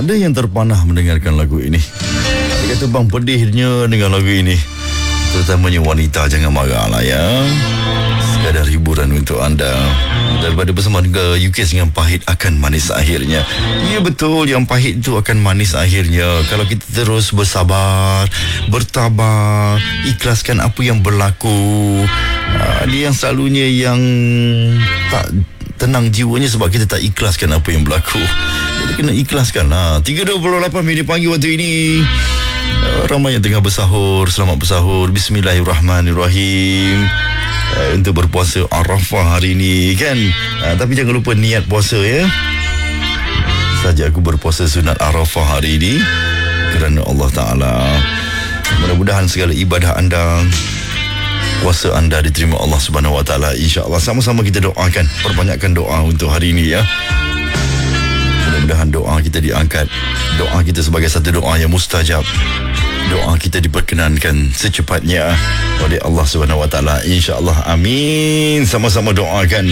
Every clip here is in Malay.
Ada yang terpanah mendengarkan lagu ini. Dia kata, bang, pedihnya dengan lagu ini. Terutamanya wanita, jangan marah lah ya. Sekadar hiburan untuk anda. Daripada bersama dengan UKS dengan pahit akan manis akhirnya. Ya betul, yang pahit itu akan manis akhirnya. Kalau kita terus bersabar, bertabar, ikhlaskan apa yang berlaku. Dia yang selalunya yang tak tenang jiwanya sebab kita tak ikhlaskan apa yang berlaku. Jadi kena ikhlaskan lah. 3.28 minit pagi waktu ini. Ramai yang tengah bersahur. Selamat bersahur. Bismillahirrahmanirrahim. Untuk berpuasa Arafah hari ini kan. Tapi jangan lupa niat puasa ya. Saja aku berpuasa sunat Arafah hari ini kerana Allah Ta'ala. Mudah-mudahan segala ibadah anda, puasa anda diterima Allah Subhanahu Wa Ta'ala, insya-Allah. Sama-sama kita doakan, perbanyakkan doa untuk hari ini ya. Mudah-mudahan doa kita diangkat. Doa kita sebagai satu doa yang mustajab. Doa kita diperkenankan secepatnya oleh Allah Subhanahu Wa Ta'ala, insya-Allah. Amin. Sama-sama doakan.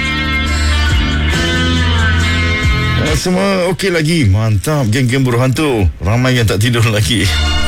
Semua okey lagi. Mantap, geng-geng berhantu. Ramai yang tak tidur lagi.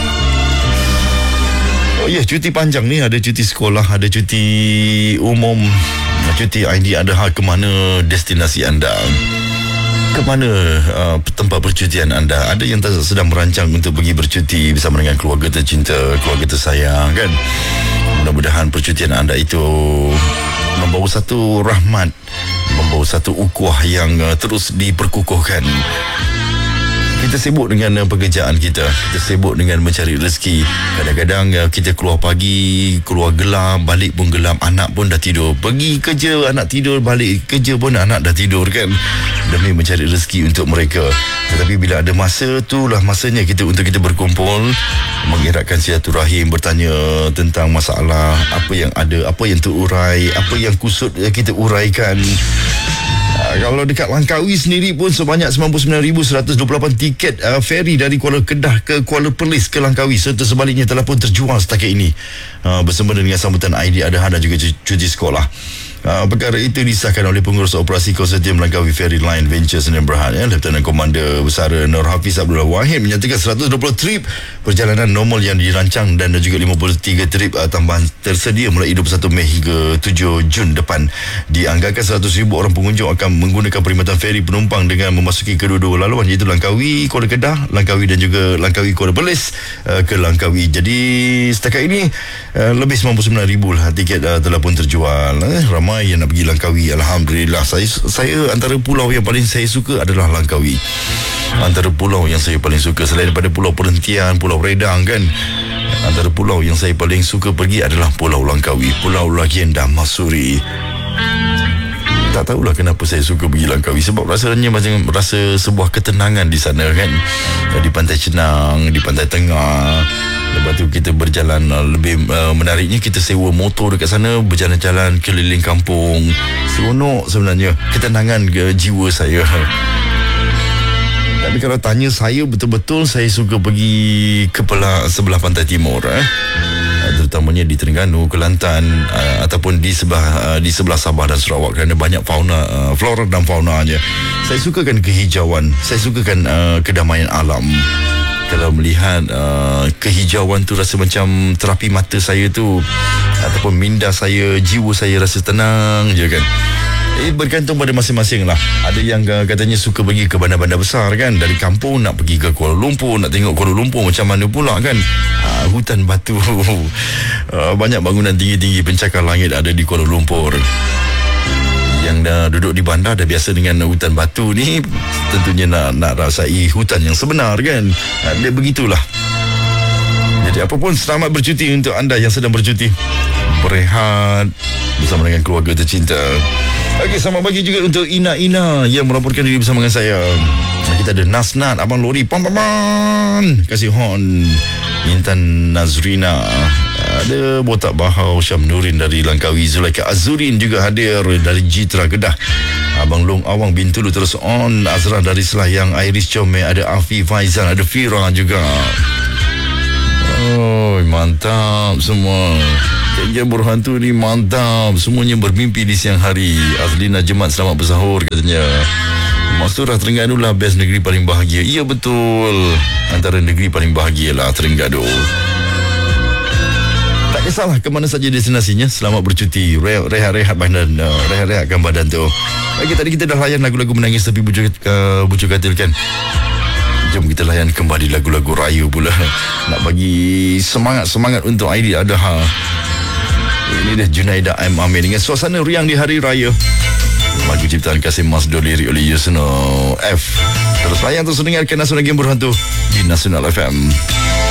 Oh ya, cuti panjang ni. Ada cuti sekolah, ada cuti umum, cuti ID. Ada ke mana destinasi anda? Ke mana tempat percutian anda? Ada yang sedang merancang untuk pergi bercuti bersama dengan keluarga tercinta, keluarga tersayang kan? Mudah-mudahan percutian anda itu membawa satu rahmat, membawa satu ukuah yang terus diperkukuhkan. Kita sibuk dengan pekerjaan kita. Kita sibuk dengan mencari rezeki. Kadang-kadang kita keluar pagi, keluar gelap, balik pun gelap, anak pun dah tidur. Pergi kerja, anak tidur, balik kerja pun anak dah tidur kan. Demi mencari rezeki untuk mereka. Tetapi bila ada masa, itulah masanya untuk kita berkumpul, mengeratkan silaturahim, bertanya tentang masalah, apa yang ada, apa yang terurai, apa yang kusut kita uraikan. Kalau dekat Langkawi sendiri pun sebanyak 99,128 tiket feri dari Kuala Kedah ke Kuala Perlis ke Langkawi serta sebaliknya telah pun terjual setakat ini, bersama dengan sambutan ID Adha dan juga cuti sekolah. Perkara itu disahkan oleh Pengurus Operasi Konsortium Langkawi Ferry Line Ventures dan Berhad, Lieutenant Komander Besar Nur Hafiz Abdullah Wahid menyatakan 120 trip perjalanan normal yang dirancang dan juga 53 trip tambahan tersedia mulai 21 Mei hingga 7 Jun depan. Dianggarkan 100,000 orang pengunjung akan menggunakan perkhidmatan feri penumpang dengan memasuki kedua-dua laluan, iaitu Langkawi Kuala Kedah, Langkawi dan juga Langkawi Kuala Perlis ke Langkawi. Jadi setakat ini lebih 99,000 lah tiket telah pun terjual. Ramai yang nak pergi Langkawi. Alhamdulillah. Saya antara pulau yang paling saya suka adalah Langkawi. Antara pulau yang saya paling suka selain daripada Pulau Perhentian, Pulau Redang kan, antara pulau yang saya paling suka pergi adalah Pulau Langkawi, Pulau Legenda Masuri. Tak tahulah kenapa saya suka pergi Langkawi, sebab rasanya macam rasa sebuah ketenangan di sana kan. Di Pantai Cenang, di Pantai Tengah. Lepas tu kita berjalan, lebih menariknya kita sewa motor dekat sana, berjalan-jalan keliling kampung. Seronok sebenarnya, ketenangan ke jiwa saya. Tapi kalau tanya saya, betul-betul saya suka pergi ke sebelah pantai timur, terutamanya di Terengganu, Kelantan, ataupun di sebelah Sabah dan Sarawak, kerana banyak flora dan faunanya. Saya sukakan kehijauan, saya sukakan kedamaian alam. Kalau melihat kehijauan tu rasa macam terapi mata saya tu, ataupun minda saya, jiwa saya rasa tenang je kan. Bergantung pada masing-masing lah. Ada yang katanya suka pergi ke bandar-bandar besar kan. Dari kampung nak pergi ke Kuala Lumpur, nak tengok Kuala Lumpur macam mana pula kan. Hutan batu. Banyak bangunan tinggi-tinggi pencakar langit ada di Kuala Lumpur. Yang dah duduk di bandar dah biasa dengan hutan batu ni, tentunya nak rasai hutan yang sebenar kan. Dia begitulah. Jadi apapun, selamat bercuti untuk anda yang sedang bercuti. Berehat bersama dengan keluarga tercinta. Okey, selamat pagi juga untuk Ina yang melaporkan diri bersama dengan saya. Kita ada Nasnat, Abang Lori, Pampaman, kasih horn. Intan Nazrina, ada Botak Bahau, Syam Nurin dari Langkawi, Zulaika Azurin juga hadir dari Jitra Kedah. Abang Long Awang Bintulu terus on. Azrah dari Selayang, Iris Comel, ada Afi Faizal, ada Fira juga. Oh, mantap semua. Geng berhantu ni mantap. Semuanya bermimpi di siang hari. Azlina Jemat, selamat bersahur katanya. Masturah Terengganu lah best negeri paling bahagia. Ya betul, antara negeri paling bahagia lah Terengganu. Tak kisahlah ke mana saja destinasinya, selamat bercuti, rehat-rehat badan, rehat-rehatkan badan tu. Lagi tadi kita dah layan lagu-lagu menangis tapi bucu katil kan. Jom kita layan kembali lagu-lagu raya pula. Nak bagi semangat untuk Aidiladha. Ini dia Junaidah M. Amir dengan suasana riang di hari raya. Lagu ciptaan Kasim Masdo, lirik oleh Yusno F. Terus layan terus dengarkan Nasional Game Berhantu di Nasional FM.